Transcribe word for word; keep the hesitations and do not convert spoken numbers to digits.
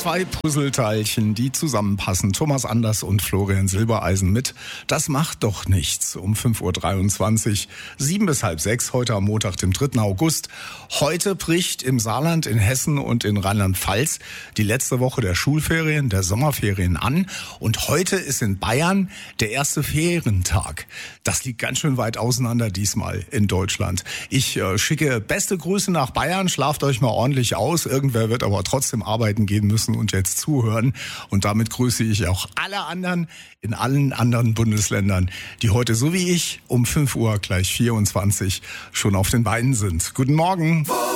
Zwei Puzzleteilchen, die zusammenpassen. Thomas Anders und Florian Silbereisen mit Das macht doch nichts. Um fünf Uhr dreiundzwanzig, sieben bis halb sechs, heute am Montag, dem dritten August. Heute bricht im Saarland, in Hessen und in Rheinland-Pfalz die letzte Woche der Schulferien, der Sommerferien an. Und heute ist in Bayern der erste Ferientag. Das liegt ganz schön weit auseinander diesmal in Deutschland. Ich äh, schicke beste Grüße nach Bayern. Schlaft euch mal ordentlich aus. Irgendwer wird aber trotzdem arbeiten gehen müssen und jetzt zuhören. Und damit grüße ich auch alle anderen in allen anderen Bundesländern, die heute so wie ich um fünf Uhr gleich vierundzwanzig schon auf den Beinen sind. Guten Morgen.